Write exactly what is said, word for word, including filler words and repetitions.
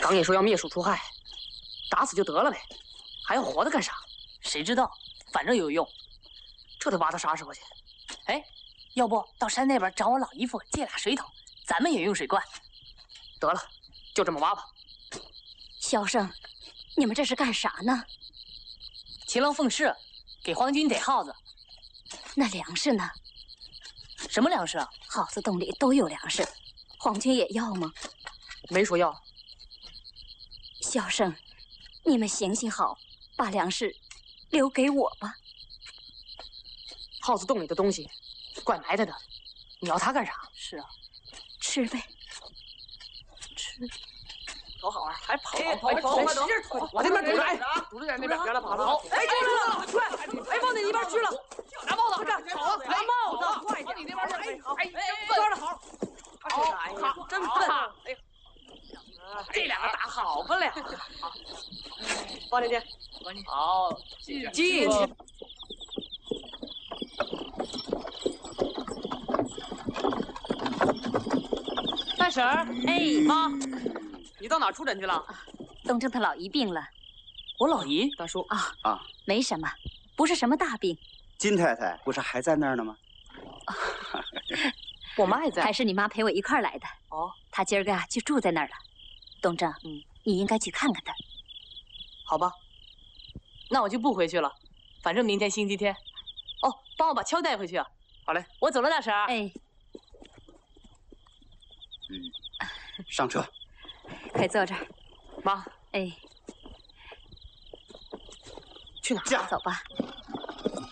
刚也说要灭鼠除害，打死就得了呗，还要活的干啥？ 谁知道，反正有用。 这得挖到啥时候去？ 哎，要不到山那边找我老姨夫借俩水桶，咱们也用水灌。 得了，就这么挖吧。 萧生，你们这是干啥呢？ 勤劳奉事，给皇军逮耗子。 那粮食呢？ 什么粮食啊？ 耗子洞里都有粮食，皇军也要吗？ 没说要。 萧生，你们行行好，把粮食留给我吧。 耗子洞里的东西，怪埋汰的，你要它干啥？ 是啊， 吃呗， 吃。 多好啊！ 还跑跑跑跑！ 使劲捅！我这边堵着，哎，堵着点那边，别让他跑了。哎，进来了，快！哎，往你那边去了，拿帽子，快点，好啊，拿帽子，快往你那边去！哎，哎，抓的好，好，哎呀，真笨！哎呀，这两个打好不了。放进去，放进去。好，进进去。大婶儿，哎，妈。你到哪出诊去了？ 啊、东正他老姨病了。 我老姨， 大叔啊啊，没什么，不是什么大病。 金太太不是还在那儿呢吗？ 啊、我妈也在， 还是你妈陪我一块儿来的。 哦， 她今儿个啊就住在那儿了。东正，嗯，你应该去看看她。 好吧，那我就不回去了，反正明天星期天。哦，帮我把锹带回去啊。 好嘞， 我走了，大婶。 哎， 嗯，上车。 快坐这儿， 妈。 哎， 去哪儿？ 走吧。